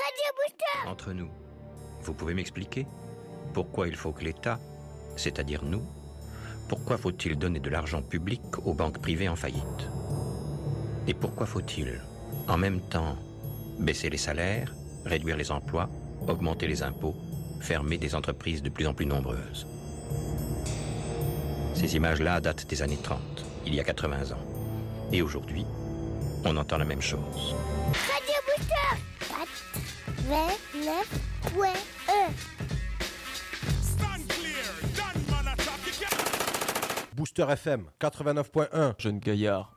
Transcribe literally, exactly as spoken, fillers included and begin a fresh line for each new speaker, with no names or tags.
Radio Booster.
Entre nous, vous pouvez m'expliquer pourquoi il faut que l'État, c'est-à-dire nous, pourquoi faut-il donner de l'argent public aux banques privées en faillite? Et pourquoi faut-il, en même temps, baisser les salaires, réduire les emplois, augmenter les impôts, fermer des entreprises de plus en plus nombreuses? Ces images-là datent des années trente, il y a quatre-vingts ans. Et aujourd'hui, on entend la même chose.
Radio Booster quatre-vingt-neuf point un.
Booster F M quatre-vingt-neuf point un.
Jeune gaillard.